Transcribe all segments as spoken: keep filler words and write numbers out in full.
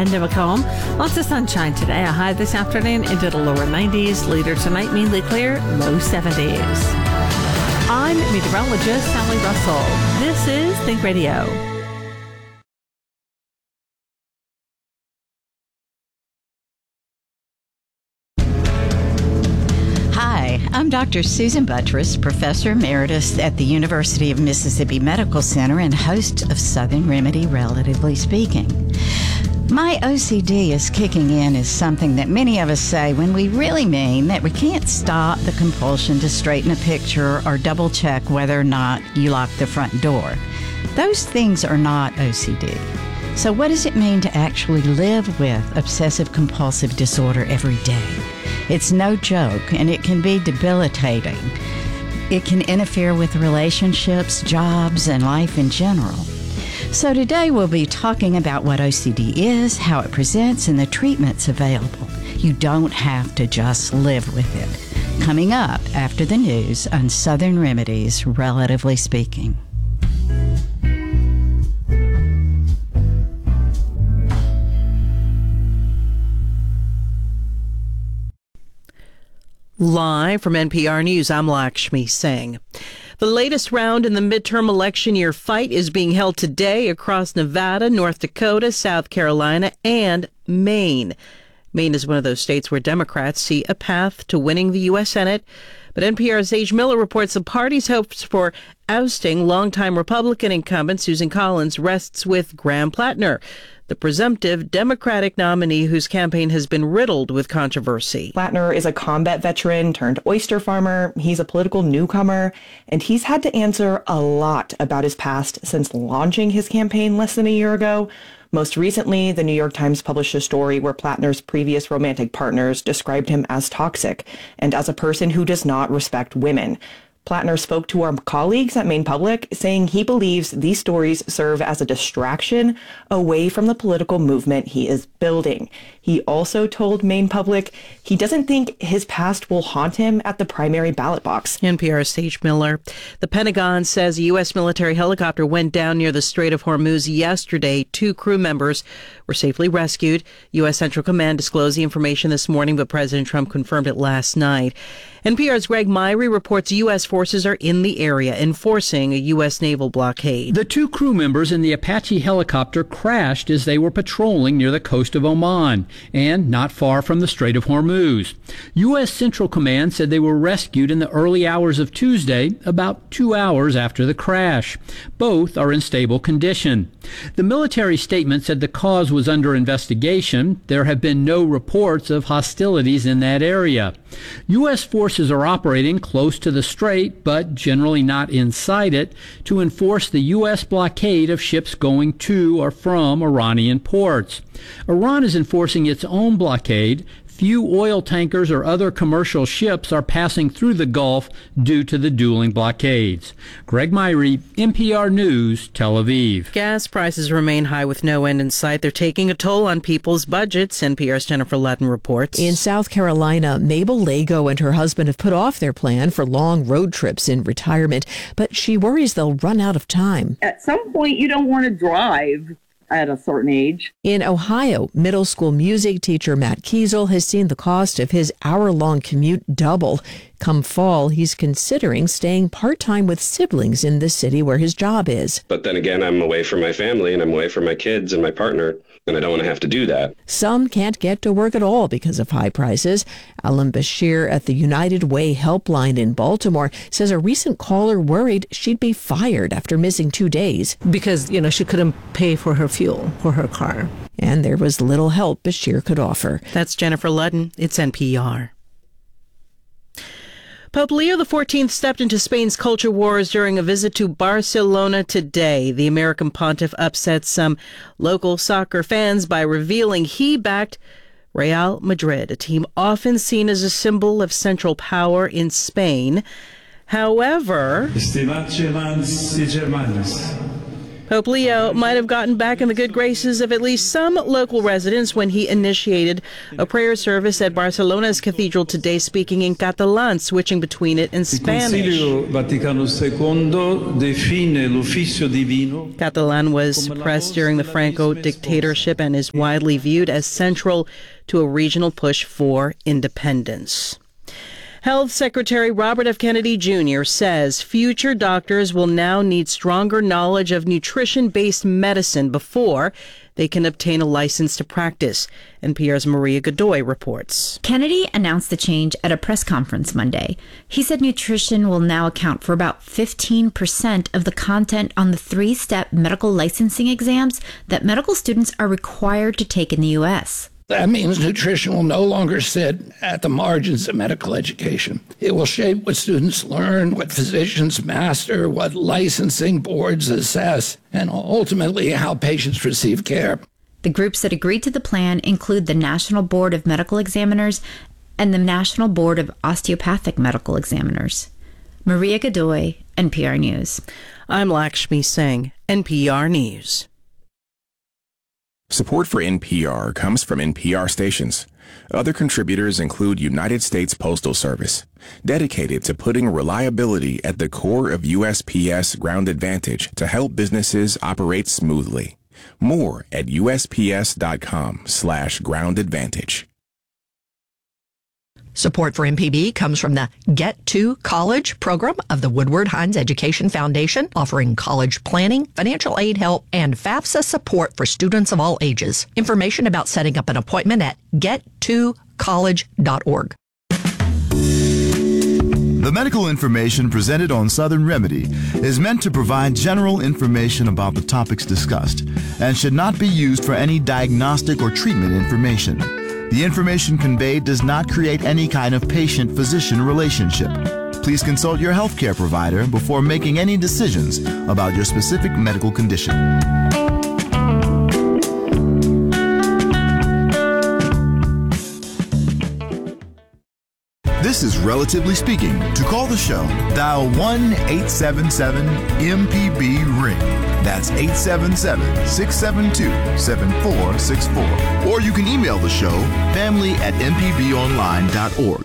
Amanda McComb. Lots of sunshine today. A high this afternoon into the lower nineties. Later tonight, mainly clear, low seventies. I'm meteorologist Sally Russell. This is Think Radio. I'm Doctor Susan Buttress, Professor Emeritus at the University of Mississippi Medical Center and host of Southern Remedy, Relatively Speaking. My O C D is kicking in is something that many of us say when we really mean that we can't stop the compulsion to straighten a picture or double check whether or not you locked the front door. Those things are not O C D. So what does it mean to actually live with obsessive compulsive disorder every day? It's no joke, and it can be debilitating. It can interfere with relationships, jobs, and life in general. So today we'll be talking about what O C D is, how it presents, and the treatments available. You don't have to just live with it. Coming up after the news on Southern Remedies, Relatively Speaking. Live from N P R News, I'm Lakshmi Singh. The latest round in the midterm election year fight is being held today across Nevada, North Dakota, South Carolina, and Maine. Maine is one of those states where Democrats see a path to winning the U S Senate. But N P R's Sage Miller reports the party's hopes for ousting longtime Republican incumbent Susan Collins rests with Graham Plattner, the presumptive Democratic nominee whose campaign has been riddled with controversy. Plattner is a combat veteran turned oyster farmer. He's a political newcomer, and he's had to answer a lot about his past since launching his campaign less than a year ago. Most recently, the New York Times published a story where Plattner's previous romantic partners described him as toxic and as a person who does not respect women. Plattner spoke to our colleagues at Maine Public, saying he believes these stories serve as a distraction away from the political movement he is building. He also told Maine Public he doesn't think his past will haunt him at the primary ballot box. N P R's Sage Miller. The Pentagon says a U S military helicopter went down near the Strait of Hormuz yesterday. Two crew members were safely rescued. U S Central Command disclosed the information this morning, but President Trump confirmed it last night. N P R's Greg Myrie reports U S forces are in the area enforcing a U S naval blockade. The two crew members in the Apache helicopter crashed as they were patrolling near the coast of Oman and not far from the Strait of Hormuz. U S Central Command said they were rescued in the early hours of Tuesday, about two hours after the crash. Both are in stable condition. The military statement said the cause was under investigation. There have been no reports of hostilities in that area. U S forces are operating close to the strait, but generally not inside it, to enforce the U S blockade of ships going to or from Iranian ports. Iran is enforcing its own blockade. Few oil tankers or other commercial ships are passing through the Gulf due to the dueling blockades. Greg Myrie, N P R News, Tel Aviv. Gas prices remain high with no end in sight. They're taking a toll on people's budgets, N P R's Jennifer Ludden reports. In South Carolina, Mabel Lago and her husband have put off their plan for long road trips in retirement, but she worries they'll run out of time. At some point, you don't want to drive at a certain age. In Ohio, middle school music teacher Matt Kiesel has seen the cost of his hour-long commute double. Come fall, he's considering staying part-time with siblings in the city where his job is. But then again, I'm away from my family and I'm away from my kids and my partner, and I don't want to have to do that. Some can't get to work at all because of high prices. Alan Bashir at the United Way Helpline in Baltimore says a recent caller worried she'd be fired after missing two days. Because, you know, she couldn't pay for her fuel for her car. And there was little help Bashir could offer. That's Jennifer Ludden. It's N P R. Pope Leo the fourteenth stepped into Spain's culture wars during a visit to Barcelona today. The American pontiff upset some local soccer fans by revealing he backed Real Madrid, a team often seen as a symbol of central power in Spain. However, Pope Leo might have gotten back in the good graces of at least some local residents when he initiated a prayer service at Barcelona's cathedral today, speaking in Catalan, switching between it and Spanish. Catalan was suppressed during the Franco dictatorship and is widely viewed as central to a regional push for independence. Health Secretary Robert F. Kennedy Junior says future doctors will now need stronger knowledge of nutrition-based medicine before they can obtain a license to practice. N P R's Maria Godoy reports. Kennedy announced the change at a press conference Monday. He said nutrition will now account for about fifteen percent of the content on the three-step medical licensing exams that medical students are required to take in the U S That means nutrition will no longer sit at the margins of medical education. It will shape what students learn, what physicians master, what licensing boards assess, and ultimately how patients receive care. The groups that agreed to the plan include the National Board of Medical Examiners and the National Board of Osteopathic Medical Examiners. Maria Godoy, N P R News. I'm Lakshmi Singh, N P R News. Support for N P R comes from N P R stations. Other contributors include United States Postal Service, dedicated to putting reliability at the core of U S P S Ground Advantage to help businesses operate smoothly. More at U S P S dot com slash ground advantage. Support for M P B comes from the Get to College program of the Woodward Hines Education Foundation, offering college planning, financial aid help, and FAFSA support for students of all ages. Information about setting up an appointment at get to college dot org. The medical information presented on Southern Remedy is meant to provide general information about the topics discussed and should not be used for any diagnostic or treatment information. The information conveyed does not create any kind of patient-physician relationship. Please consult your healthcare provider before making any decisions about your specific medical condition. This is Relatively Speaking. To call the show, dial one eight seven seven M P B ring. That's eight seven seven, six seven two, seven four six four. Or you can email the show, family at m p b online dot org.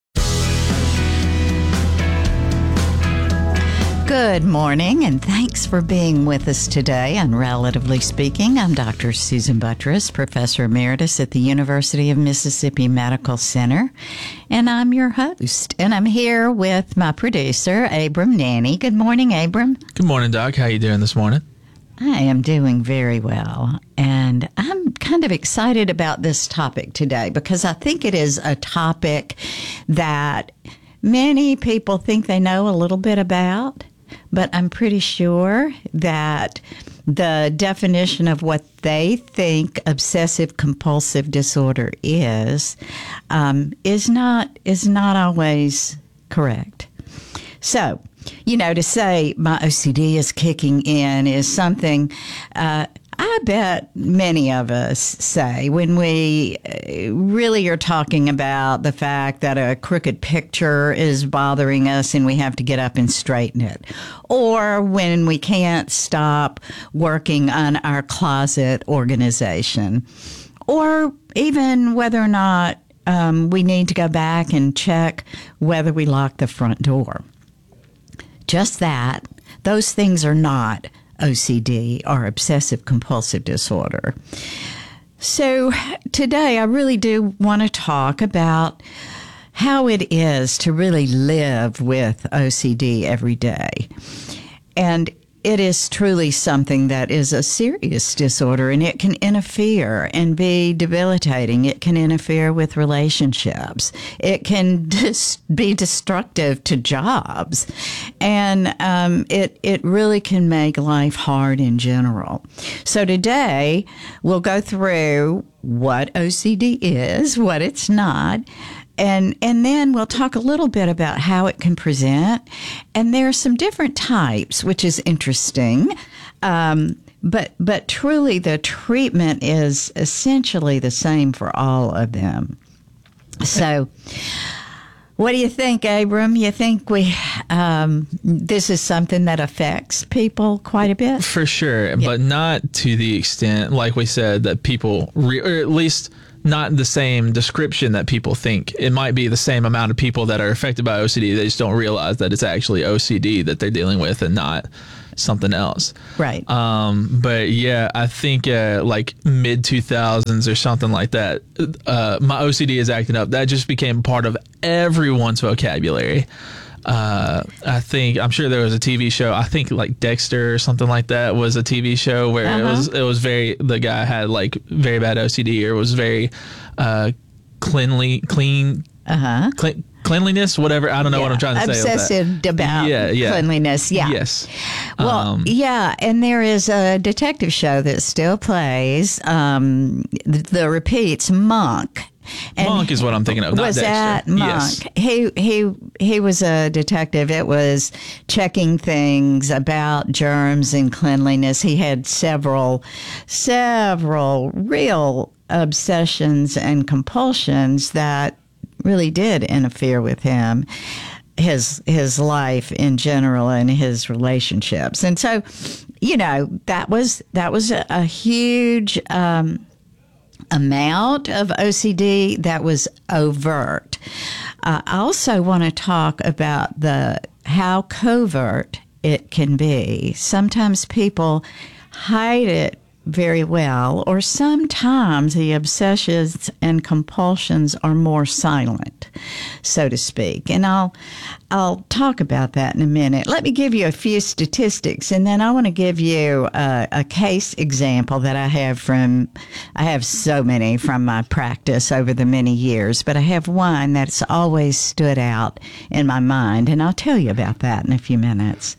Good morning, and thanks for being with us today on Relatively Speaking. I'm Doctor Susan Buttross, Professor Emeritus at the University of Mississippi Medical Center, and I'm your host. And I'm here with my producer, Abram Nanny. Good morning, Abram. Good morning, Doc. How you doing this morning? I am doing very well, and I'm kind of excited about this topic today because I think it is a topic that many people think they know a little bit about. But I'm pretty sure that the definition of what they think obsessive compulsive disorder is um, is not is not always correct. So, you know, to say my O C D is kicking in is something uh, I bet many of us say when we really are talking about the fact that a crooked picture is bothering us and we have to get up and straighten it. Or when we can't stop working on our closet organization. Or even whether or not um, we need to go back and check whether we lock the front door. Just that, those things are not O C D or obsessive compulsive disorder. So today I really do want to talk about how it is to really live with O C D every day. And it is truly something that is a serious disorder, and it can interfere and be debilitating. It can interfere with relationships. It can dis- be destructive to jobs. And um, it, it really can make life hard in general. So today, we'll go through what O C D is, what it's not, And and then we'll talk a little bit about how it can present. And there are some different types, which is interesting. Um, but but truly the treatment is essentially the same for all of them. So What do you think, Abram? You think we um, this is something that affects people quite a bit? For sure, yeah. But not to the extent, like we said, that people, re- or at least not the same description that people think. It might be the same amount of people that are affected by O C D. They just don't realize that it's actually O C D that they're dealing with and not something else. Right. Um, but yeah, I think uh, like mid two thousands or something like that, uh, my O C D is acting up. That just became part of everyone's vocabulary. Uh, I think, I'm sure there was a T V show, I think like Dexter or something like that was a T V show where uh-huh. it was, it was very, the guy had like very bad O C D or was very uh, cleanly, clean, uh-huh. clean, cleanliness, whatever. I don't know yeah. what I'm trying to say. Obsessive about yeah, yeah. cleanliness. Yeah. Yes. Well, um, yeah. And there is a detective show that still plays, um, the, the repeats, Monk. And Monk is what I'm thinking of. Not was Dexter. that Monk? Yes. He he he was a detective. It was checking things about germs and cleanliness. He had several several real obsessions and compulsions that really did interfere with him, his his life in general and his relationships. And so, you know, that was that was a, a huge um amount of O C D that was overt. Uh, I also want to talk about the how covert it can be. Sometimes people hide it very well, or sometimes the obsessions and compulsions are more silent, so to speak. And I'll I'll talk about that in a minute. Let me give you a few statistics, and then I want to give you a, a case example that I have from, I have so many from my practice over the many years, but I have one that's always stood out in my mind, and I'll tell you about that in a few minutes.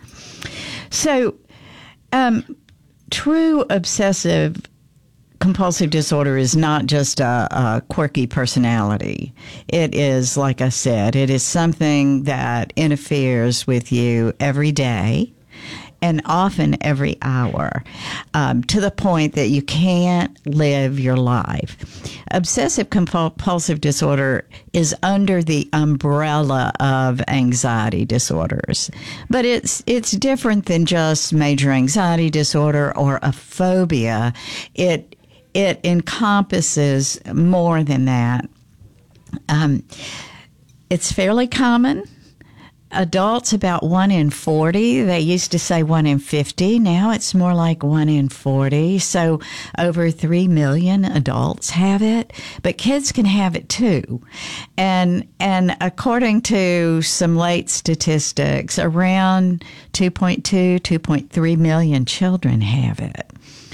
So, um, true obsessive compulsive disorder is not just a, a quirky personality. It is, like I said, it is something that interferes with you every day and often every hour, um, to the point that you can't live your life. Obsessive compulsive disorder is under the umbrella of anxiety disorders, but it's it's different than just major anxiety disorder or a phobia. It it encompasses more than that. Um, it's fairly common. Adults, about one in forty. They used to say one in fifty. Now it's more like one in forty. So over three million adults have it, but kids can have it too. And and according to some late statistics, around two point two, two point three million children have it.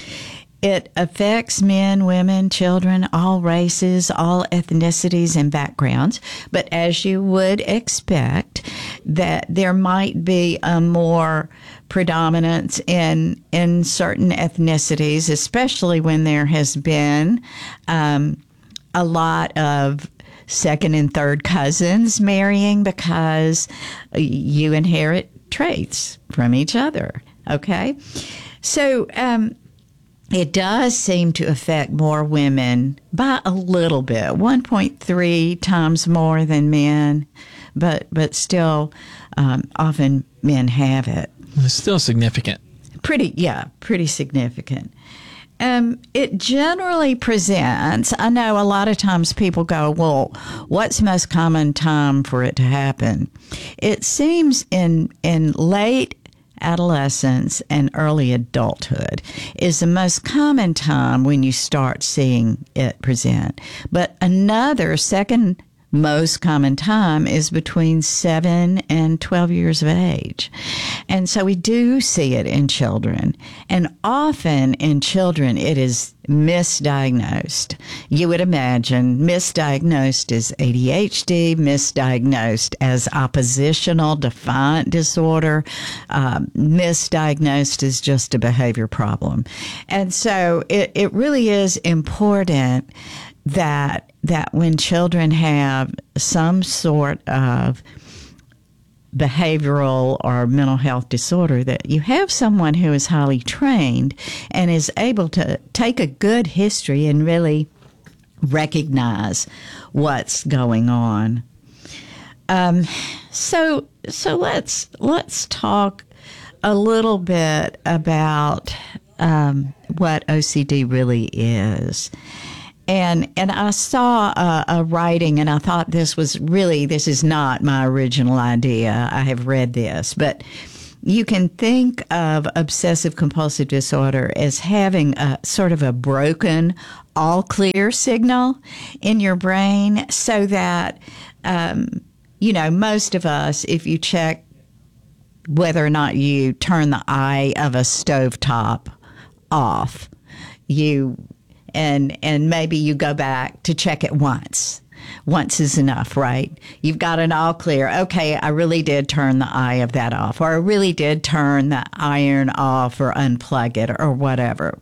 It affects men, women, children, all races, all ethnicities and backgrounds. But as you would expect, that there might be a more predominance in in certain ethnicities, especially when there has been um, a lot of second and third cousins marrying, because you inherit traits from each other. Okay, so. Um, It does seem to affect more women by a little bit, one point three times more than men, but but still, um, often men have it. It's still significant. Pretty, yeah, pretty significant. Um, it generally presents, I know a lot of times people go, well, what's the most common time for it to happen? It seems in in late adolescence and early adulthood is the most common time when you start seeing it present. But another second most common time is between seven and twelve years of age. And so we do see it in children. And often in children, it is misdiagnosed. You would imagine misdiagnosed as A D H D, misdiagnosed as oppositional defiant disorder, um, misdiagnosed as just a behavior problem. And so it, it really is important that that when children have some sort of behavioral or mental health disorder, that you have someone who is highly trained and is able to take a good history and really recognize what's going on. Um, so so let's let's talk a little bit about um, what O C D really is. And and I saw a, a writing, and I thought this was really, this is not my original idea. I have read this, but you can think of obsessive compulsive disorder as having a sort of a broken all clear signal in your brain, so that, um, you know, most of us, if you check whether or not you turn the eye of a stovetop off, you and and maybe you go back to check it once. Once is enough, right? You've got an all clear. Okay, I really did turn the eye of that off, or I really did turn the iron off or unplug it or whatever.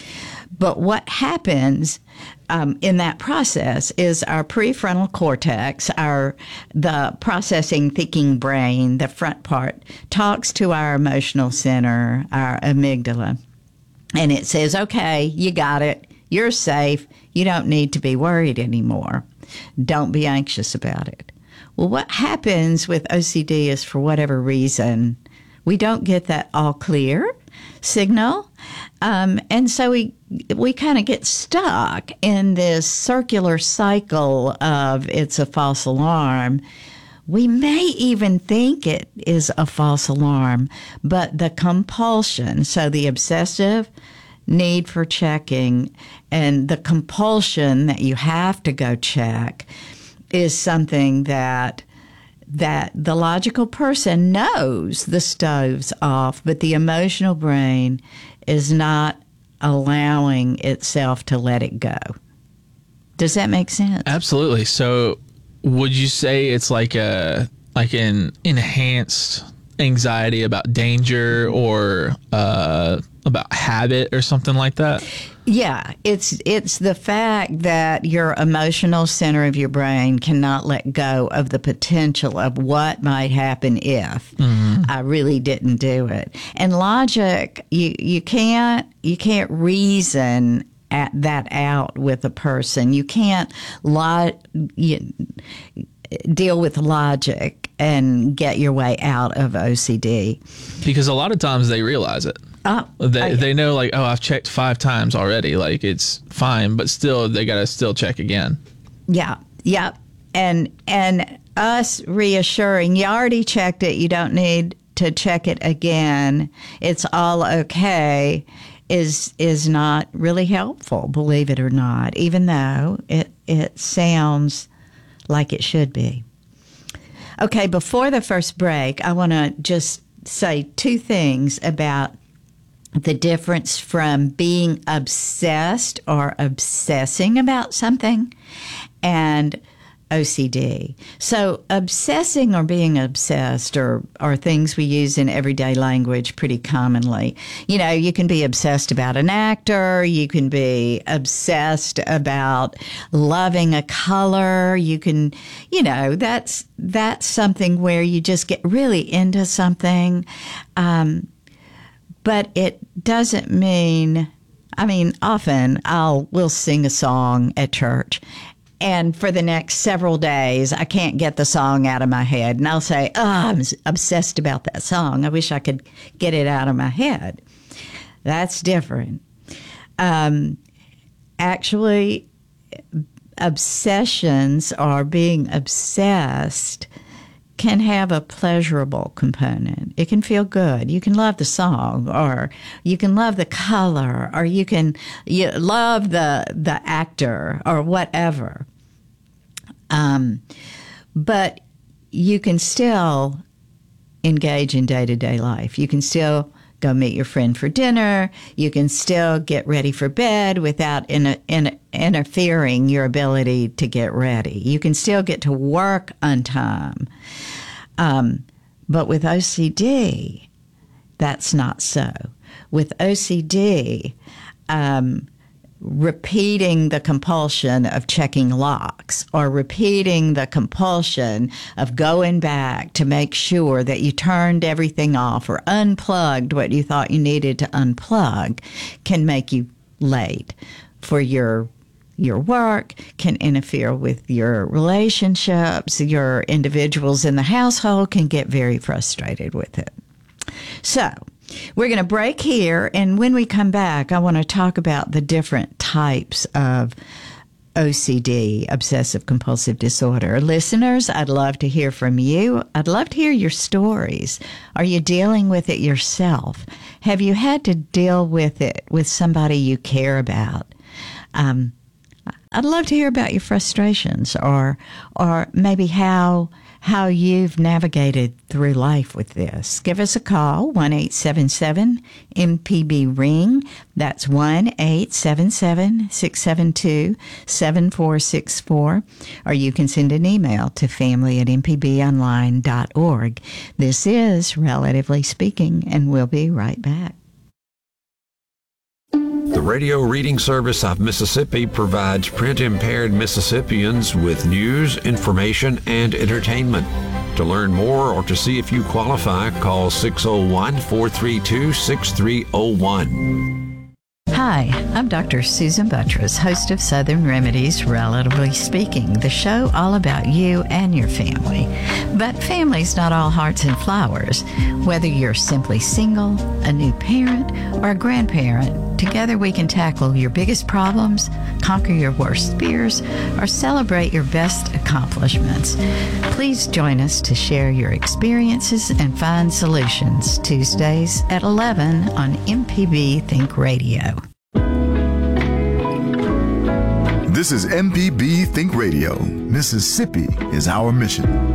But what happens um, in that process is our prefrontal cortex, our the processing thinking brain, the front part, talks to our emotional center, our amygdala, and it says, okay, you got it. You're safe. You don't need to be worried anymore. Don't be anxious about it. Well, what happens with O C D is, for whatever reason, we don't get that all clear signal. Um, and so we we kind of get stuck in this circular cycle of it's a false alarm. We may even think it is a false alarm, but the compulsion, so the obsessive need for checking and the compulsion that you have to go check is something that that the logical person knows the stove's off, but the emotional brain is not allowing itself to let it go. Does that make sense? Absolutely. So would you say it's like a like an enhanced anxiety about danger or uh, about habit or something like that? Yeah, it's it's the fact that your emotional center of your brain cannot let go of the potential of what might happen if mm-hmm. I really didn't do it. And logic, you you can't you can't reason at that out with a person. You can't lo- you, deal with logic and get your way out of O C D. Because a lot of times they realize it. Oh, they I, they know, like, oh, I've checked five times already. Like, it's fine, but still, they got to still check again. Yeah, yeah. And, and us reassuring, you already checked it, you don't need to check it again, it's all okay, is is not really helpful, believe it or not, even though it, it sounds like it should be. Okay, before the first break, I want to just say two things about the difference from being obsessed or obsessing about something and O C D. So obsessing or being obsessed are, are things we use in everyday language pretty commonly. You know, you can be obsessed about an actor. You can be obsessed about loving a color. You can, you know, that's, that's something where you just get really into something. Um, but it doesn't mean, I mean, often I'll, we'll sing a song at church, and for the next several days, I can't get the song out of my head. And I'll say, oh, I'm obsessed about that song. I wish I could get it out of my head. That's different. Um, actually, obsessions or being obsessed can have a pleasurable component. It can feel good. You can love the song, or you can love the color, or you can you love the the actor, or whatever. Um, but you can still engage in day-to-day life. You can still go meet your friend for dinner. You can still get ready for bed without in, in, interfering your ability to get ready. You can still get to work on time. Um, but with O C D, that's not so. With O C D, um, repeating the compulsion of checking locks, or repeating the compulsion of going back to make sure that you turned everything off or unplugged what you thought you needed to unplug, can make you late for your your work, can interfere with your relationships. Your individuals in the household can get very frustrated with it. So we're going to break here, and when we come back, I want to talk about the different types of O C D, obsessive compulsive disorder. Listeners, I'd love to hear from you. I'd love to hear your stories. Are you dealing with it yourself? Have you had to deal with it with somebody you care about? Um, I'd love to hear about your frustrations, or or maybe how how you've navigated through life with this. Give us a call, one eight seven seven M P B ring. That's one eight seven seven, six seven two, seven four six four. Or you can send an email to family at m p b online dot org. This is Relatively Speaking, and we'll be right back. The Radio Reading Service of Mississippi provides print-impaired Mississippians with news, information, and entertainment. To learn more or to see if you qualify, call six oh one, four three two, six three oh one. Hi, I'm Doctor Susan Buttress, host of Southern Remedies, Relatively Speaking, the show all about you and your family. But family's not all hearts and flowers. Whether you're simply single, a new parent, or a grandparent, together we can tackle your biggest problems, conquer your worst fears, or celebrate your best accomplishments. Please join us to share your experiences and find solutions. Tuesdays at eleven on M P B Think Radio. This is M P B Think Radio. Mississippi is our mission.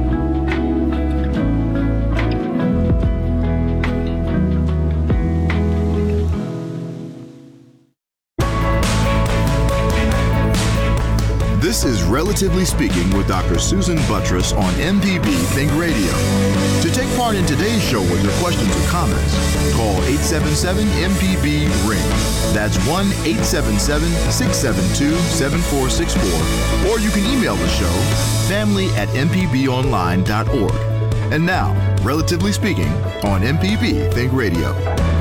This is Relatively Speaking with Doctor Susan Buttress on M P B Think Radio. To take part in today's show with your questions or comments, call eight seven seven M P B ring. That's one eight seven seven, six seven two, seven four six four. Or you can email the show, family at m p b online dot org. And now, Relatively Speaking on M P B Think Radio.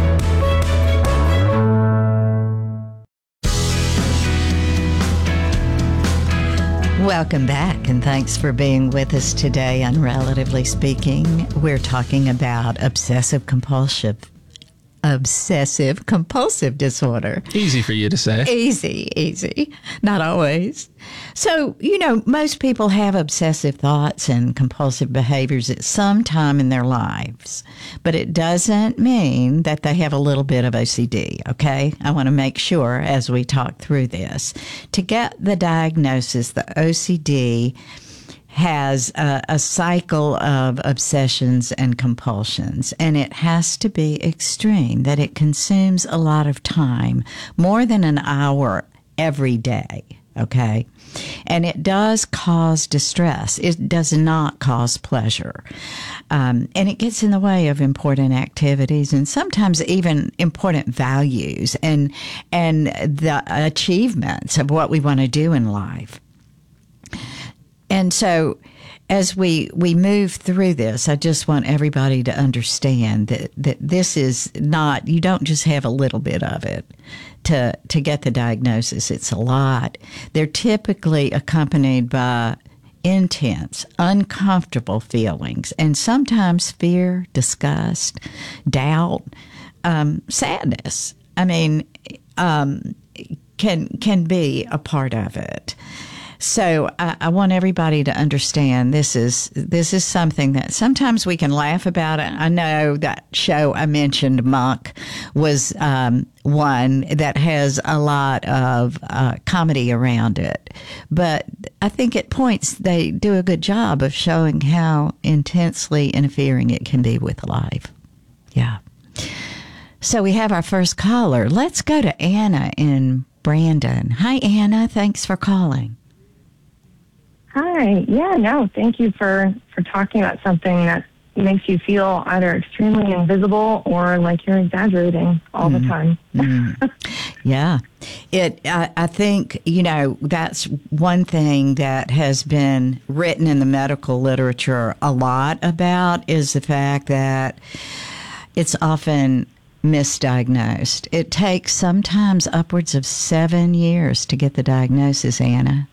Welcome back, and thanks for being with us today on Relatively Speaking. We're talking about obsessive compulsive obsessive compulsive disorder. Easy for you to say. Easy, easy. Not always. So, you know, most people have obsessive thoughts and compulsive behaviors at some time in their lives, but it doesn't mean that they have a little bit of O C D, okay? I want to make sure as we talk through this. To get the diagnosis, the O C D has a, a cycle of obsessions and compulsions, and it has to be extreme, that it consumes a lot of time, more than an hour every day, okay? And it does cause distress. It does not cause pleasure. Um, and it gets in the way of important activities and sometimes even important values and, and the achievements of what we want to do in life. And so as we, we move through this, I just want everybody to understand that, that this is not, you don't just have a little bit of it to, to get the diagnosis. It's a lot. They're typically accompanied by intense, uncomfortable feelings, and sometimes fear, disgust, doubt, um, sadness. I mean, um, can can be a part of it. So I, I want everybody to understand this is this is something that sometimes we can laugh about it. I know that show I mentioned, Monk, was um, one that has a lot of uh, comedy around it. But I think it points, they do a good job of showing how intensely interfering it can be with life. Yeah. So we have our first caller. Let's go to Anna in Brandon. Hi, Anna. Thanks for calling. Hi. Yeah, no, thank you for, for talking about something that makes you feel either extremely invisible or like you're exaggerating all mm. the time. mm. Yeah. It. I, I think, you know, that's one thing that has been written in the medical literature a lot about is the fact that it's often misdiagnosed. It takes sometimes upwards of seven years to get the diagnosis, Anna.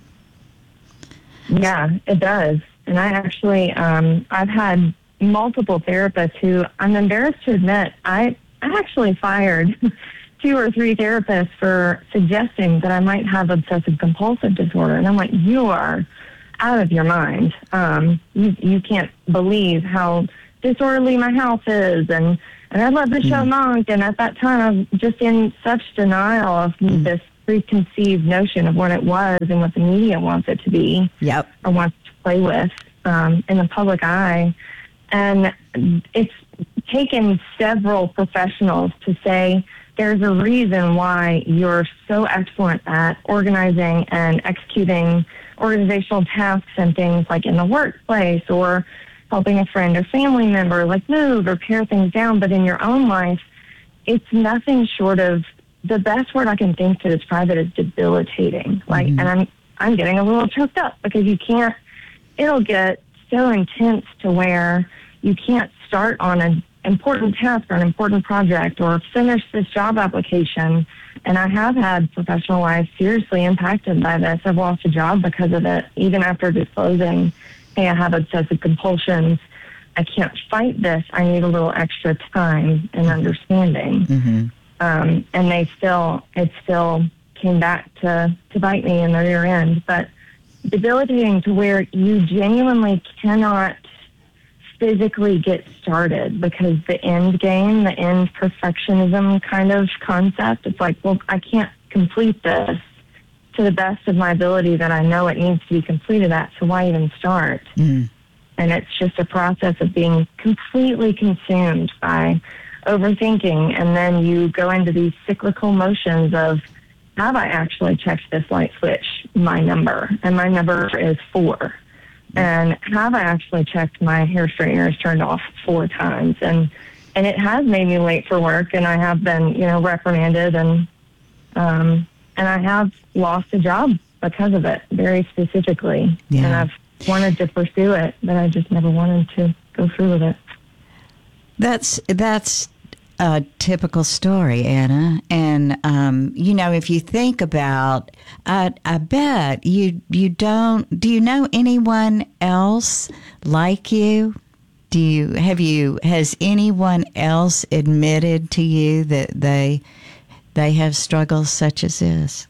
Yeah, it does. And I actually, um, I've had multiple therapists who, I'm embarrassed to admit, I, I actually fired two or three therapists for suggesting that I might have obsessive compulsive disorder. And I'm like, you are out of your mind. Um, you, you can't believe how disorderly my house is. And, and I love the show Mm. Monk. And at that time, I was just in such denial of Mm. this preconceived notion of what it was and what the media wants it to be. Yep. Or wants to play with um, in the public eye. And it's taken several professionals to say, there's a reason why you're so excellent at organizing and executing organizational tasks and things like in the workplace or helping a friend or family member like move or pare things down. But in your own life, it's nothing short of, the best word I can think to describe it is debilitating. Like, Mm-hmm. and I'm, I'm getting a little choked up because you can't, it'll get so intense to where you can't start on an important task or an important project or finish this job application. And I have had professional life seriously impacted by this. I've lost a job because of it, even after disclosing, hey, I have obsessive compulsions. I can't fight this. I need a little extra time and understanding. Mm-hmm. Um, and they still, it still came back to, to bite me in the rear end. But debilitating to where you genuinely cannot physically get started because the end game, the end perfectionism kind of concept, it's like, well, I can't complete this to the best of my ability that I know it needs to be completed at, so why even start? Mm. And it's just a process of being completely consumed by overthinking, and then you go into these cyclical motions of, have I actually checked this light switch, my number? And my number is four. And have I actually checked my hair straightener is turned off four times? And and it has made me late for work, and I have been, you know, reprimanded, and um, and I have lost a job because of it, very specifically. Yeah. And I've wanted to pursue it, but I just never wanted to go through with it. That's that's a typical story, Anna. And um, you know, if you think about, I, I bet you you don't. Do you know anyone else like you? Do you have you has anyone else admitted to you that they they have struggles such as this?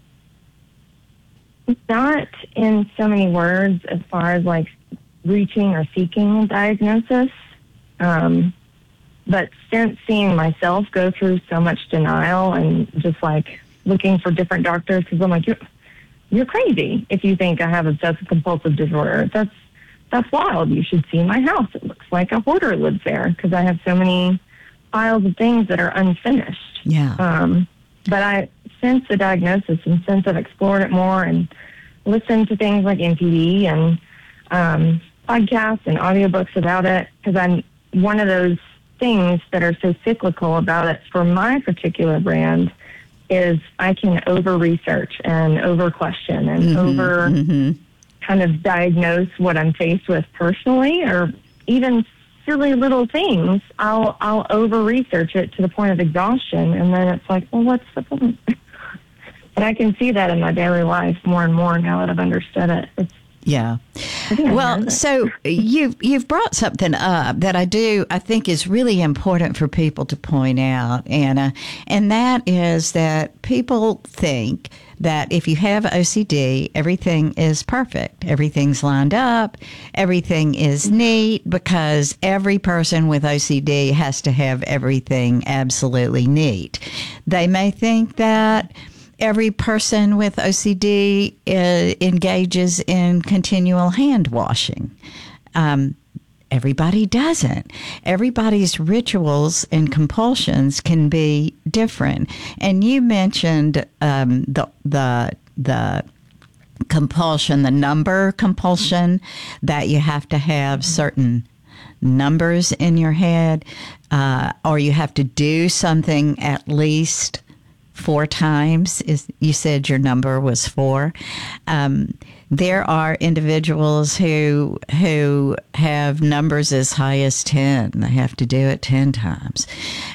Not in so many words as far as like reaching or seeking a diagnosis. Um, but since seeing myself go through so much denial and just like looking for different doctors, because I'm like, you're, you're crazy if you think I have obsessive compulsive disorder. That's that's wild. You should see my house. It looks like a hoarder lives there because I have so many piles of things that are unfinished. Yeah. Um, but I, since the diagnosis and since I've explored it more and listened to things like M P D and um, podcasts and audiobooks about it, because I'm one of those things that are so cyclical about it for my particular brand is I can over-research and over-question and Mm-hmm, over mm-hmm. kind of diagnose what I'm faced with personally, or even silly little things. I'll I'll over-research it to the point of exhaustion, and then it's like, well, what's the point? And I can see that in my daily life more and more now that I've understood it. It's Yeah. Well, so you've you've brought something up that I do I think is really important for people to point out, Anna, and that is that people think that if you have O C D, everything is perfect, everything's lined up, everything is neat, because every person with O C D has to have everything absolutely neat. They may think that every person with O C D uh, engages in continual hand washing. Um, everybody doesn't. Everybody's rituals and compulsions can be different. And you mentioned um, the the the compulsion, the number compulsion, that you have to have certain numbers in your head, uh, or you have to do something at least four times. Is you said your number was four. Um, there are individuals who who have numbers as high as ten. They have to do it ten times,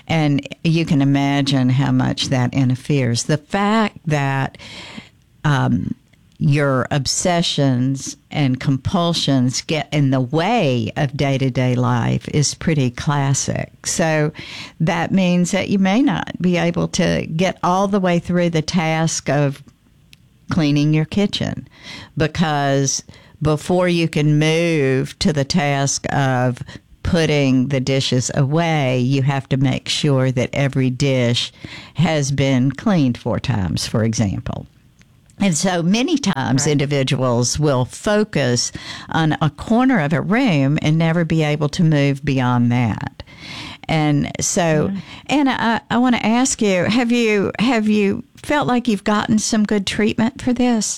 And you can imagine how much that interferes. The fact that um, your obsessions and compulsions get in the way of day-to-day life is pretty classic. So that means that you may not be able to get all the way through the task of cleaning your kitchen, because before you can move to the task of putting the dishes away, you have to make sure that every dish has been cleaned four times, for example. And so many times right. individuals will focus on a corner of a room and never be able to move beyond that. And so, yeah. Anna, I, I want to ask you, have you have you felt like you've gotten some good treatment for this?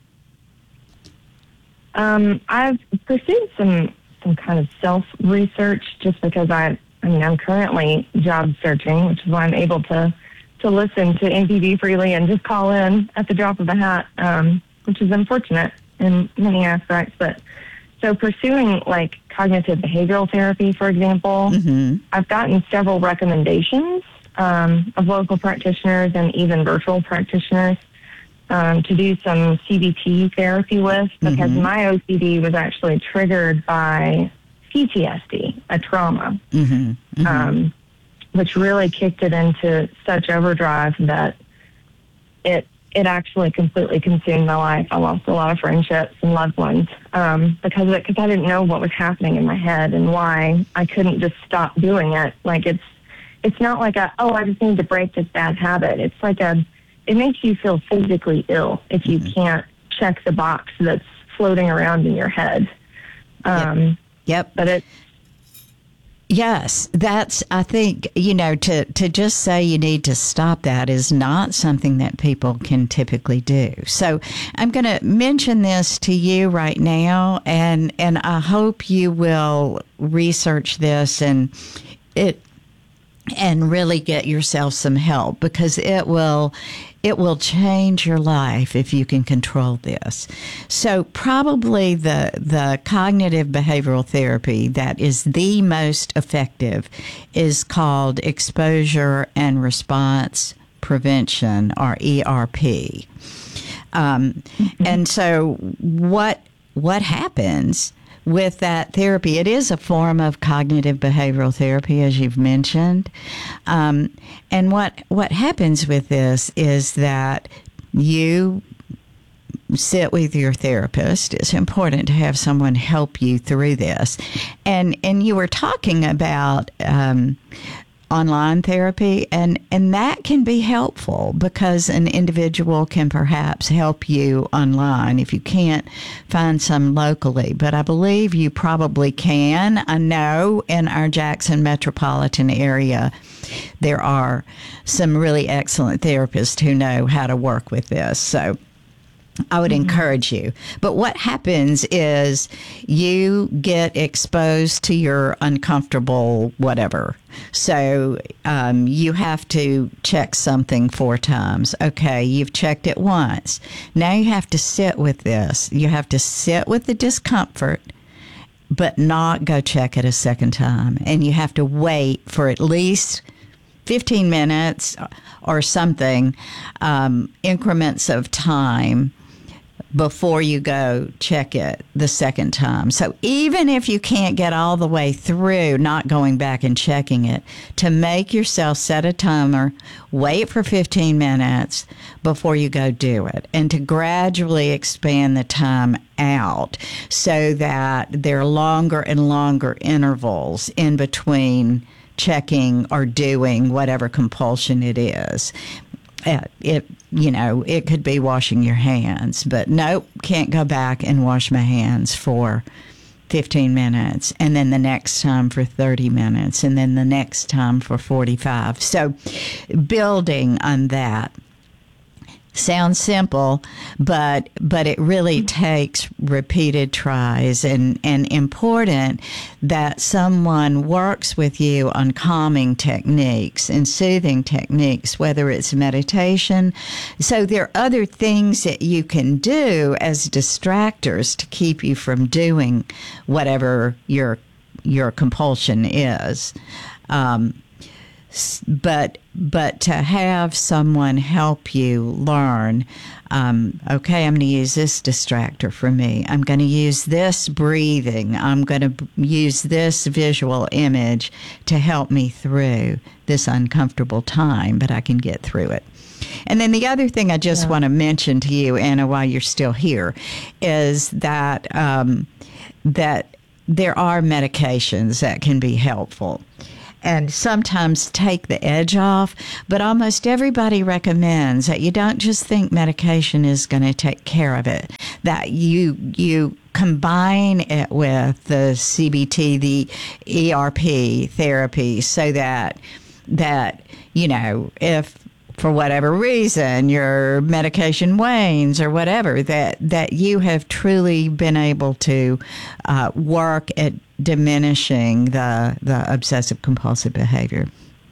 Um, I've pursued some some kind of self-research just because I, I mean, I'm currently job searching, which is why I'm able to to listen to M P B freely and just call in at the drop of a hat, um, which is unfortunate in many aspects. But so pursuing like cognitive behavioral therapy, for example, mm-hmm. I've gotten several recommendations um, of local practitioners and even virtual practitioners um, to do some C B T therapy with, because mm-hmm. my O C D was actually triggered by P T S D, a trauma. Mm-hmm. Mm-hmm. Um, which really kicked it into such overdrive that it it actually completely consumed my life. I lost a lot of friendships and loved ones um, because of it, because I didn't know what was happening in my head and why I couldn't just stop doing it. Like it's it's not like a, oh, I just need to break this bad habit. It's like a, it makes you feel physically ill if you mm-hmm. can't check the box that's floating around in your head. Um, yep. yep. But it. Yes, that's, I think, you know, to, to just say you need to stop that is not something that people can typically do. So I'm going to mention this to you right now, and, and I hope you will research this and it and really get yourself some help, because it will it will change your life if you can control this. So probably the the cognitive behavioral therapy that is the most effective is called exposure and response prevention, or E R P. Um, mm-hmm. And so what what happens with that therapy? It is a form of cognitive behavioral therapy, as you've mentioned. Um, and what what happens with this is that you sit with your therapist. It's important to have someone help you through this. And and you were talking about um, online therapy, and, and that can be helpful because an individual can perhaps help you online if you can't find some locally. But I believe you probably can. I know in our Jackson metropolitan area, there are some really excellent therapists who know how to work with this. So I would mm-hmm. encourage you. But what happens is you get exposed to your uncomfortable whatever. So um, you have to check something four times. Okay, you've checked it once. Now you have to sit with this. You have to sit with the discomfort, but not go check it a second time. And you have to wait for at least fifteen minutes or something, um, increments of time, before you go check it the second time. So even if you can't get all the way through not going back and checking it, to make yourself set a timer, wait for fifteen minutes before you go do it, and to gradually expand the time out so that there are longer and longer intervals in between checking or doing whatever compulsion it is. It, it, you know, it could be washing your hands, but nope, can't go back and wash my hands for fifteen minutes, and then the next time for thirty minutes, and then the next time for forty-five. So building on that. Sounds simple, but but it really takes repeated tries, and, and important that someone works with you on calming techniques and soothing techniques, whether it's meditation. So there are other things that you can do as distractors to keep you from doing whatever your your compulsion is. Um, but but to have someone help you learn, um, okay, I'm going to use this distractor for me. I'm going to use this breathing. I'm going to b- use this visual image to help me through this uncomfortable time, but I can get through it. And then the other thing I just yeah. want to mention to you, Anna, while you're still here, is that um, that there are medications that can be helpful and sometimes take the edge off, but almost everybody recommends that you don't just think medication is going to take care of it, that you you combine it with the C B T, the E R P therapy, so that that, you know, if for whatever reason your medication wanes or whatever, that, that you have truly been able to uh, work at diminishing the, the obsessive compulsive behavior.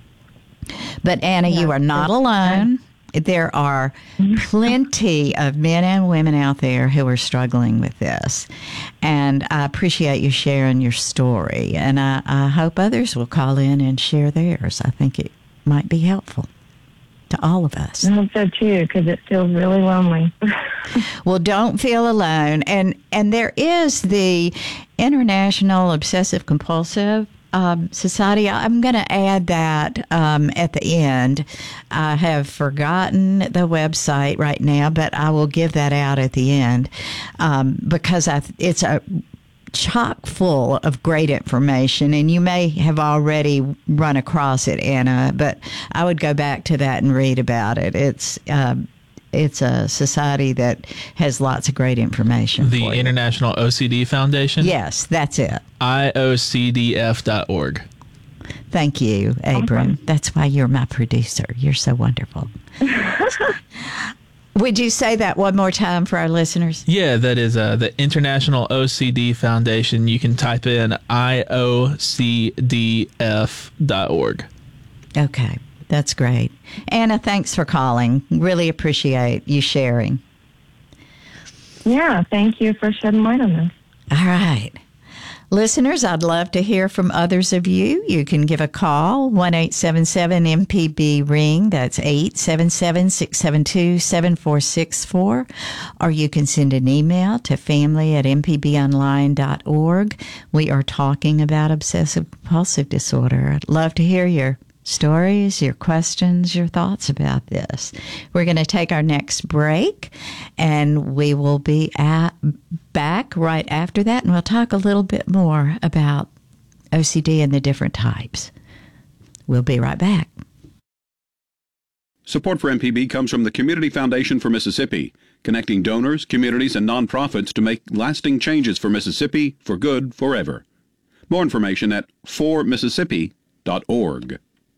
But Anna, yeah, you are not alone. There are plenty of men and women out there who are struggling with this. And I appreciate you sharing your story. And I, I hope others will call in and share theirs. I think it might be helpful to all of us. I hope so too, because it feels really lonely. Well, don't feel alone. And and there is the International Obsessive Compulsive um, Society. I'm going to add that um, at the end. I have forgotten the website right now, but I will give that out at the end um, because I, it's a chock full of great information, and you may have already run across it, Anna, but I would go back to that and read about it. It's uh, it's a society that has lots of great information. The International O C D Foundation? Yes, that's it. I O C D F dot org. Thank you, Abram. That's why you're my producer. You're so wonderful. Would you say that one more time for our listeners? Yeah, that is uh, the International O C D Foundation. You can type in I O C D F dot org. Okay, that's great. Anna, thanks for calling. Really appreciate you sharing. Yeah, thank you for shedding light on this. All right. Listeners, I'd love to hear from others of you. You can give a call, one eight seven seven M P B ring. That's eight seven seven, six seven two, seven four six four. Or you can send an email to family at m p b online dot org. We are talking about obsessive compulsive disorder. I'd love to hear your stories, your questions, your thoughts about this. We're going to take our next break, and we will be at, back right after that, and we'll talk a little bit more about O C D and the different types. We'll be right back. Support for M P B comes from the Community Foundation for Mississippi, connecting donors, communities, and nonprofits to make lasting changes for Mississippi for good forever. More information at for mississippi dot org.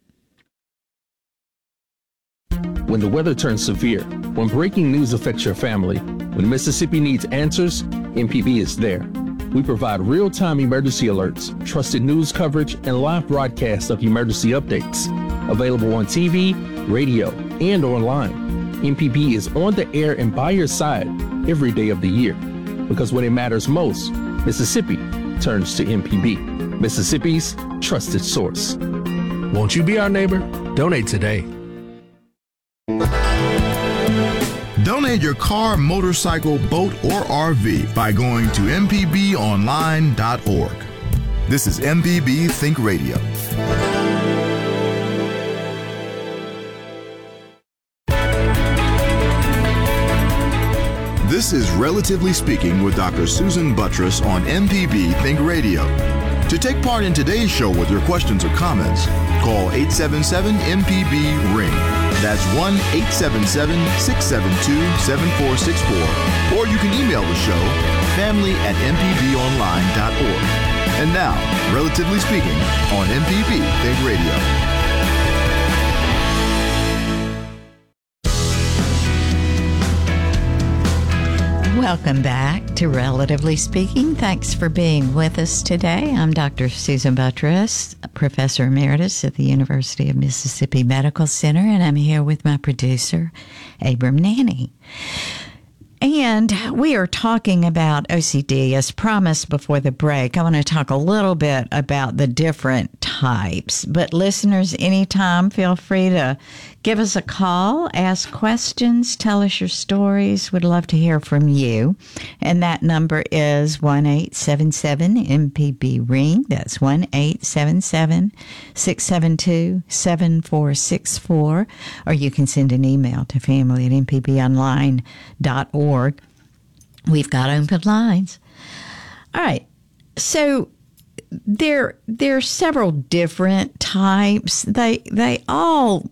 When the weather turns severe, when breaking news affects your family, when Mississippi needs answers, M P B is there. We provide real-time emergency alerts, trusted news coverage, and live broadcasts of emergency updates. Available on T V, radio, and online. M P B is on the air and by your side every day of the year. Because when it matters most, Mississippi turns to M P B, Mississippi's trusted source. Won't you be our neighbor? Donate today. Donate your car, motorcycle, boat, or R V by going to m p b online dot org. This is M P B Think Radio. This is Relatively Speaking with Doctor Susan Buttross on M P B Think Radio. To take part in today's show with your questions or comments, call eight seven seven M P B ring. That's one eight seven seven, six seven two, seven four six four. Or you can email the show, family at m p b online dot org. And now, Relatively Speaking on M P B Think Radio. Welcome back to Relatively Speaking. Thanks for being with us today. I'm Doctor Susan Buttross, Professor Emeritus at the University of Mississippi Medical Center, and I'm here with my producer, Abram Nanny. And we are talking about O C D. As promised before the break, I want to talk a little bit about the different types. But listeners, anytime, feel free to give us a call, ask questions, tell us your stories. We'd love to hear from you. And that number is one eight seven seven M P B ring. That's one eight seven seven, six seven two, seven four six four. Or you can send an email to family at m p b online dot org. We've got open lines. All right. So there, there are several different types. They, they all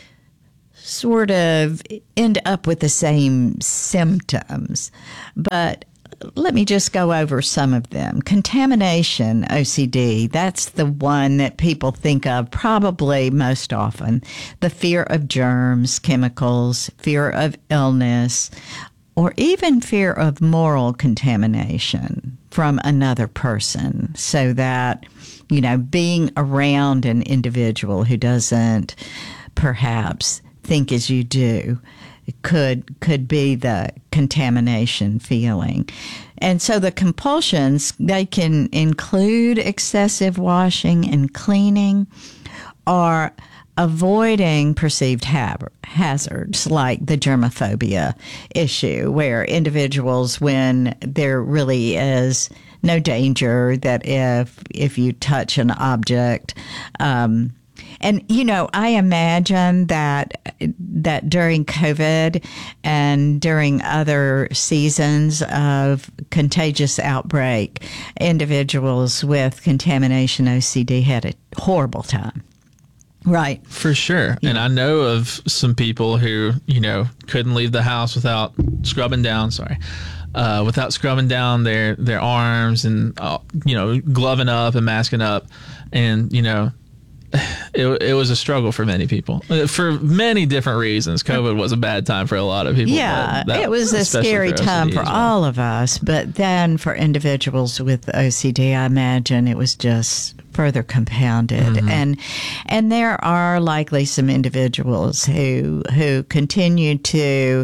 sort of end up with the same symptoms. But let me just go over some of them. Contamination O C D, that's the one that people think of probably most often. The fear of germs, chemicals, fear of illness, or even fear of moral contamination from another person, so that, you know, being around an individual who doesn't perhaps think as you do could could be the contamination feeling. And so the compulsions, they can include excessive washing and cleaning, or avoiding perceived ha- hazards like the germophobia issue, where individuals, when there really is no danger that if if you touch an object, um, and, you know, I imagine that that during COVID and during other seasons of contagious outbreak, individuals with contamination O C D had a horrible time. Right. For sure. Yeah. And I know of some people who, you know, couldn't leave the house without scrubbing down, sorry, uh, without scrubbing down their, their arms and, uh, you know, gloving up and masking up. And, you know, it, it was a struggle for many people for many different reasons. COVID was a bad time for a lot of people. Yeah, that, it was a scary for time for well. all of us. But then for individuals with O C D, I imagine it was just further compounded. Mm-hmm. And and there are likely some individuals who who continue to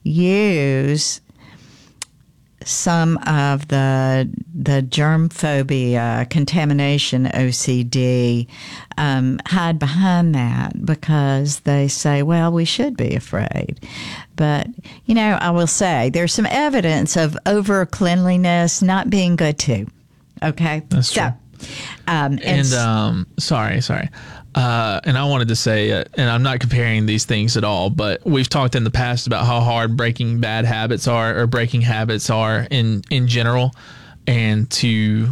use some of the the germ phobia, contamination O C D, um, hide behind that because they say, well, we should be afraid. But, you know, I will say there's some evidence of over cleanliness not being good too. Okay? That's true. So, um, and, and um, sorry, sorry. Uh, and I wanted to say, uh, and I'm not comparing these things at all, but we've talked in the past about how hard breaking bad habits are, or breaking habits are in, in general, and to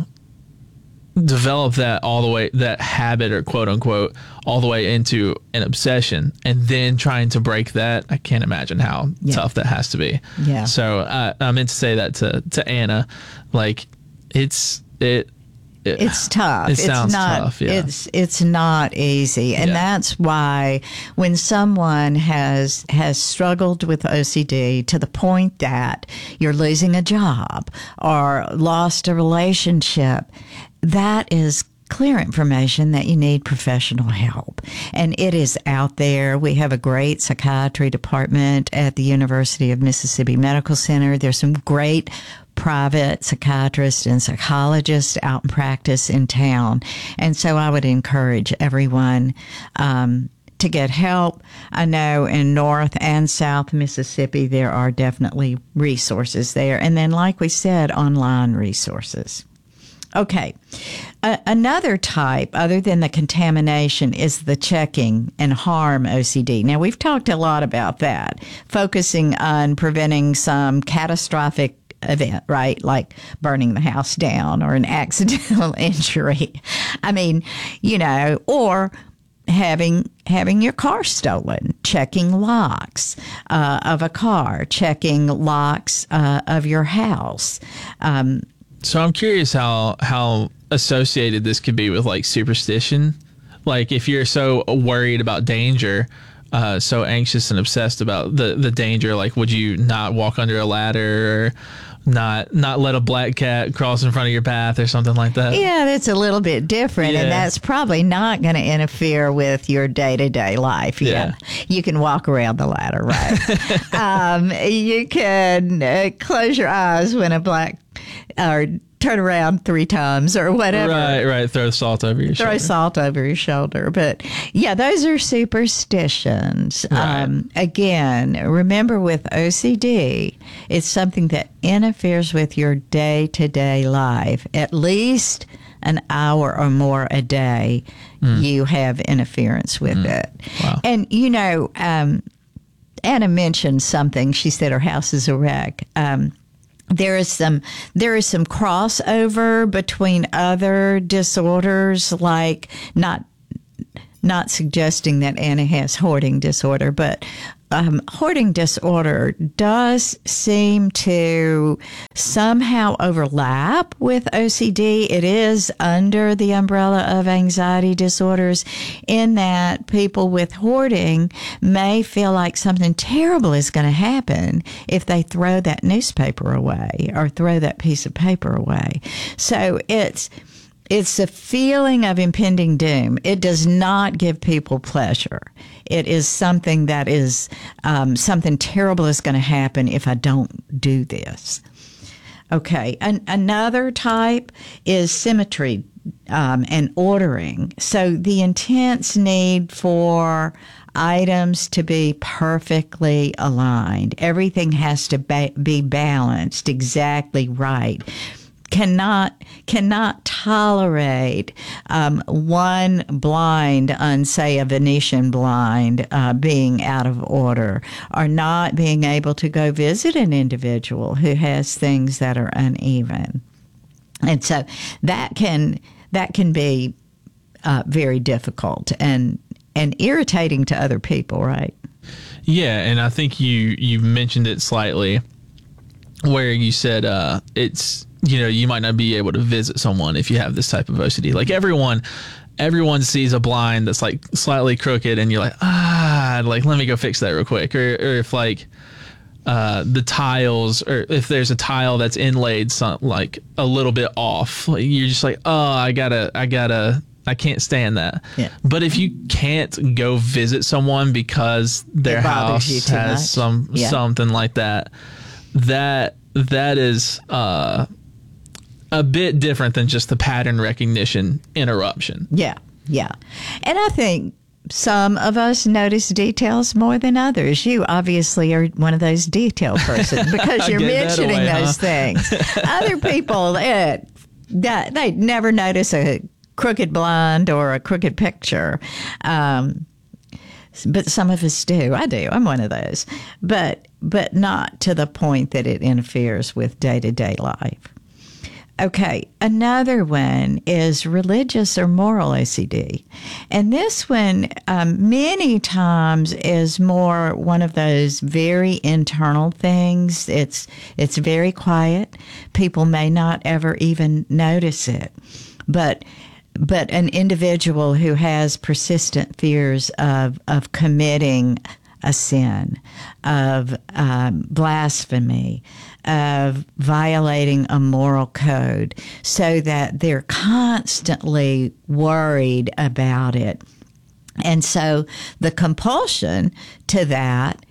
develop that all the way, that habit or quote unquote, all the way into an obsession, and then trying to break that. I can't imagine how yeah. tough that has to be. Yeah. So uh, I meant to say that to, to Anna, like it's, it, It, it's tough. It sounds it's not, tough. Yeah. It's it's not easy, and yeah. that's why when someone has has struggled with O C D to the point that you're losing a job or lost a relationship, that is clear information that you need professional help. And it is out there. We have a great psychiatry department at the University of Mississippi Medical Center. There's some great private psychiatrists and psychologists out in practice in town. And so I would encourage everyone um, to get help. I know in North and South Mississippi, there are definitely resources there. And then, like we said, online resources. Okay. Uh, another type, other than the contamination, is the checking and harm O C D. Now, we've talked a lot about that, focusing on preventing some catastrophic event, right? Like burning the house down or an accidental injury. I mean, you know, or having having your car stolen, checking locks uh, of a car, checking locks uh, of your house. Um, so I'm curious how how associated this could be with like superstition. Like if you're so worried about danger, uh, so anxious and obsessed about the, the danger, like would you not walk under a ladder or not not let a black cat cross in front of your path or something like that? Yeah, that's a little bit different, yeah. and that's probably not going to interfere with your day-to-day life. Yeah. yeah. You can walk around the ladder, right? um, you can uh, close your eyes when a black or turn around three times or whatever. Right, right. Throw salt over your Throw shoulder. salt over your shoulder. But yeah, those are superstitions. Right. Um, again, remember with O C D, it's something that interferes with your day-to-day life. At least an hour or more a day, mm. you have interference with mm. it. Wow. And, you know, um, Anna mentioned something. She said her house is a wreck. Um, There is some there is some crossover between other disorders, like not not suggesting that Anna has hoarding disorder, but um, hoarding disorder does seem to somehow overlap with O C D. It is under the umbrella of anxiety disorders, in that people with hoarding may feel like something terrible is going to happen if they throw that newspaper away or throw that piece of paper away. So it's It's a feeling of impending doom. It does not give people pleasure. It is something that is, um, something terrible is going to happen if I don't do this. Okay, An- another type is symmetry um, and ordering. So the intense need for items to be perfectly aligned. Everything has to ba- be balanced exactly right. Cannot cannot tolerate um, one blind on, say, a Venetian blind uh, being out of order, or not being able to go visit an individual who has things that are uneven, and so that can that can be uh, very difficult and and irritating to other people, right? Yeah, and I think you you mentioned it slightly, where you said uh, it's. You know, you might not be able to visit someone if you have this type of O C D. Like everyone, everyone sees a blind that's like slightly crooked, and you're like, ah, like let me go fix that real quick. Or, or if like uh, the tiles, or if there's a tile that's inlaid some like a little bit off, like, you're just like, oh, I gotta, I gotta, I can't stand that. Yeah. But if you can't go visit someone because their house has much. some Yeah. something like that, that that is. Uh, a bit different than just the pattern recognition interruption. Yeah, yeah. And I think some of us notice details more than others. You obviously are one of those detail persons because you're mentioning away, those huh? things. Other people, it, that, they never notice a crooked blind or a crooked picture. Um, but some of us do. I do. I'm one of those. But, but not to the point that it interferes with day-to-day life. Okay, another one is religious or moral O C D. And this one, um, many times, is more one of those very internal things. It's it's very quiet. People may not ever even notice it. But but an individual who has persistent fears of, of committing a sin, of um, blasphemy, of violating a moral code, so that they're constantly worried about it. And so the compulsion to that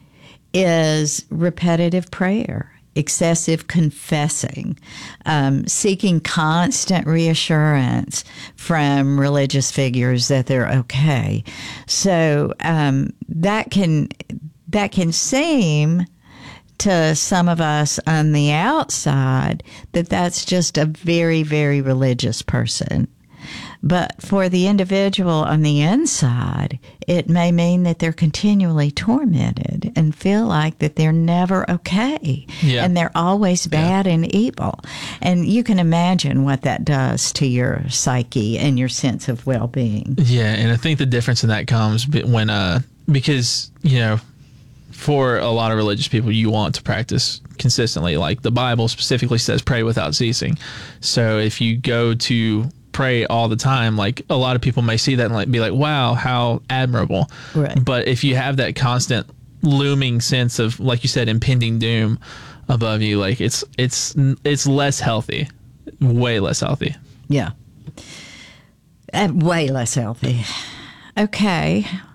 is repetitive prayer, excessive confessing, um, seeking constant reassurance from religious figures that they're okay. So um, that can that can seem to some of us on the outside that that's just a very, very religious person. But for the individual on the inside, it may mean that they're continually tormented and feel like that they're never okay. Yeah. And they're always bad yeah. and evil. And you can imagine what that does to your psyche and your sense of well-being. Yeah, and I think the difference in that comes when, uh, because, you know, for a lot of religious people, you want to practice consistently. Like the Bible specifically says, pray without ceasing. So if you go to pray all the time, like a lot of people may see that and like be like, wow, how admirable. Right. But if you have that constant looming sense of, like you said, impending doom above you, like it's it's it's less healthy, way less healthy. Yeah. Uh, way less healthy. Okay.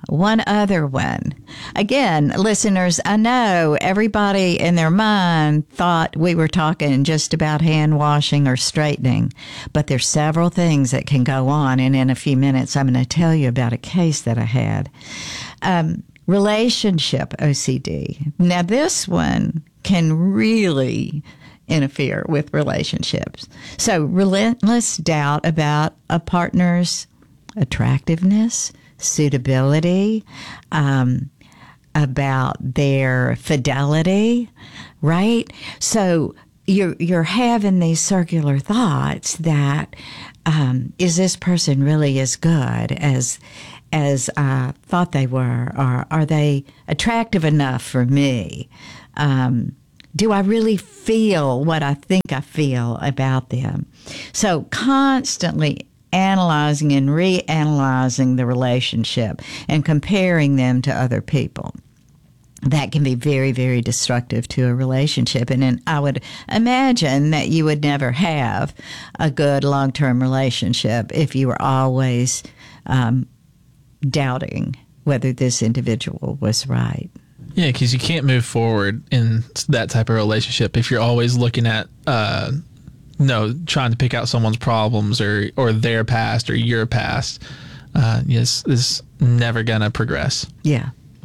one other one. Again, listeners, I know everybody in their mind thought we were talking just about hand washing or straightening, but there's several things that can go on, and in a few minutes I'm going to tell you about a case that I had. Um, relationship O C D. Now, this one can really interfere with relationships. So, relentless doubt about a partner's attractiveness, suitability, um, about their fidelity, right? So you're you're having these circular thoughts that um, is this person really as good as as I thought they were, or are they attractive enough for me? Um, do I really feel what I think I feel about them? So constantly analyzing and reanalyzing the relationship and comparing them to other people. That can be very, very destructive to a relationship. And then I would imagine that you would never have a good long-term relationship if you were always um, doubting whether this individual was right. Yeah, because you can't move forward in that type of relationship if you're always looking at uh No, trying to pick out someone's problems or, or their past or your past, uh, yes, is never going to progress. Yeah.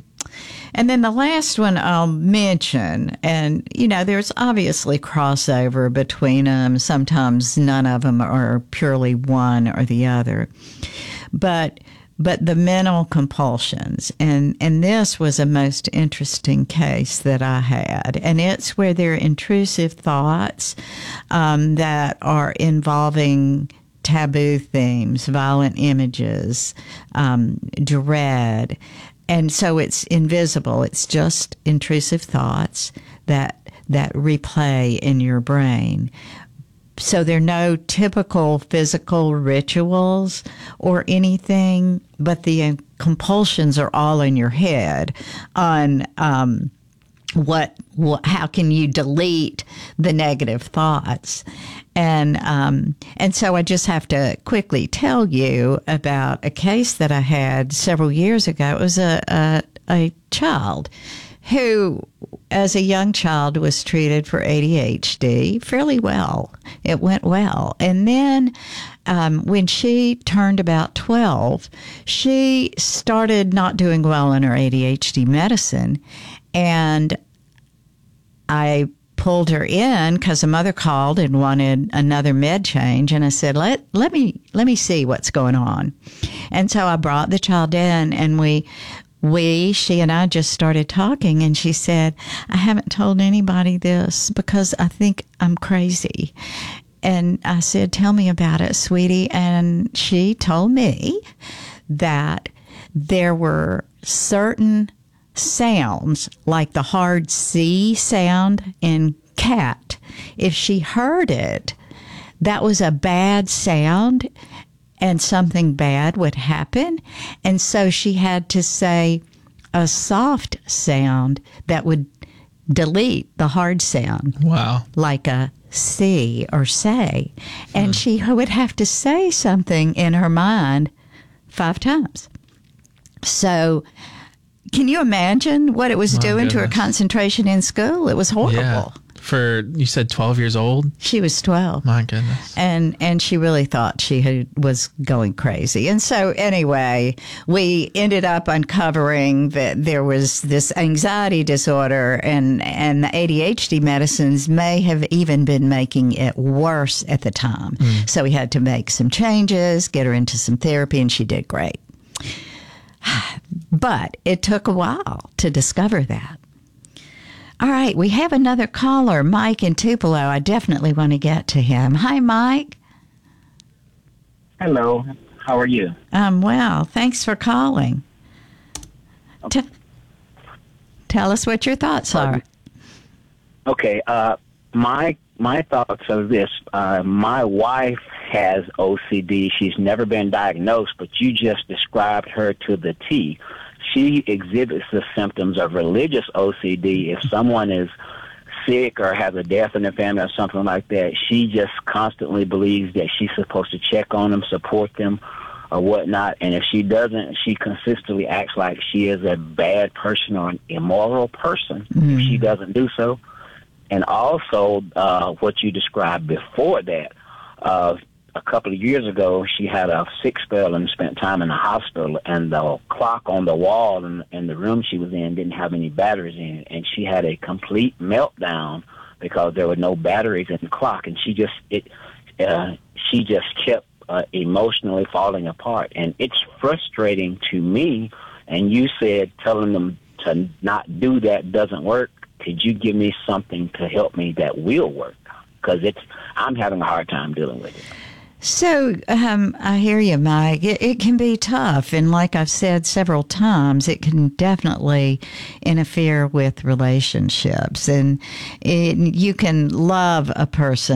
And then the last one I'll mention, and, you know, there's obviously crossover between them. Sometimes none of them are purely one or the other. But but the mental compulsions, and, and this was a most interesting case that I had, and it's where there are intrusive thoughts um, that are involving taboo themes, violent images, um, dread, and so it's invisible. It's just intrusive thoughts that that replay in your brain. So there are no typical physical rituals or anything, but the compulsions are all in your head on um, what, what, how can you delete the negative thoughts, and um, and so I just have to quickly tell you about a case that I had several years ago. It was a a, a child who, as a young child, was treated for A D H D fairly well. It went well. And then um, when she turned about twelve, she started not doing well in her A D H D medicine. And I pulled her in because a mother called and wanted another med change. And I said, let, let me, let me see what's going on. And so I brought the child in, and we, We, she and I just started talking, and she said, I haven't told anybody this because I think I'm crazy. And I said, tell me about it, sweetie. And she told me that there were certain sounds, like the hard C sound in cat. If she heard it, that was a bad sound, and something bad would happen. And so she had to say a soft sound that would delete the hard sound. Wow. Like a C or say. And hmm. she would have to say something in her mind five times. So can you imagine what it was My doing goodness. to her concentration in school? It was horrible. Yeah. For, you said twelve years old? She was twelve. My goodness. And and she really thought she had, was going crazy. And so anyway, we ended up uncovering that there was this anxiety disorder, and, and the A D H D medicines may have even been making it worse at the time. Mm. So we had to make some changes, get her into some therapy, and she did great. But it took a while to discover that. All right, we have another caller, Mike in Tupelo. I definitely want to get to him. Hi, Mike. Hello. How are you? I'm well. Thanks for calling. Okay. T- tell us what your thoughts are. Okay. Uh, my my thoughts are this. Uh, my wife has O C D. She's never been diagnosed, but you just described her to the T. She exhibits the symptoms of religious O C D. If someone is sick or has a death in their family or something like that, she just constantly believes that she's supposed to check on them, support them, or whatnot. And if she doesn't, she consistently acts like she is a bad person or an immoral person mm. if she doesn't do so. And also, uh, what you described before that, uh, a couple of years ago, she had a sick spell and spent time in the hospital, and the clock on the wall in, in the room she was in didn't have any batteries in it, and she had a complete meltdown because there were no batteries in the clock, and she just it uh, she just kept uh, emotionally falling apart, and it's frustrating to me. And you said telling them to not do that doesn't work. Could you give me something to help me that will work? Because it's I'm having a hard time dealing with it. So um, I hear you, Mike. It, it can be tough. And like I've said several times, it can definitely interfere with relationships. And it, you can love a person